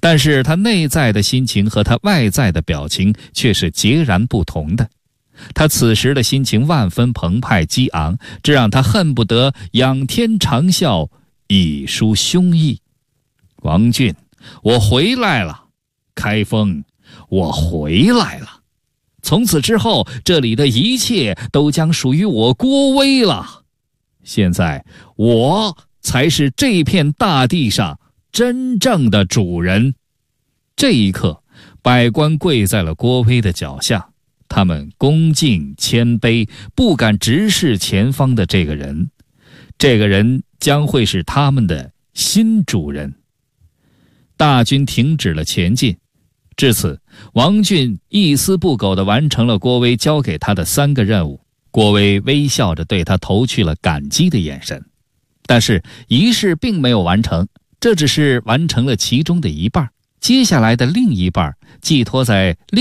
但是他内在的心情和他外在的表情却是截然不同的。他此时的心情万分澎湃激昂，这让他恨不得仰天长啸，以抒胸臆。王俊，我回来了！开封，我回来了！从此之后，这里的一切都将属于我郭威了。现在，我才是这片大地上真正的主人。这一刻，百官跪在了郭威的脚下，他们恭敬谦卑，不敢直视前方的这个人。这个人将会是他们的新主人。大军停止了前进。至此，王俊一丝不苟地完成了郭威交给他的3个任务。郭威微笑着对他投去了感激的眼神。但是仪式并没有完成，这只是完成了其中的一半，接下来的另一半寄托在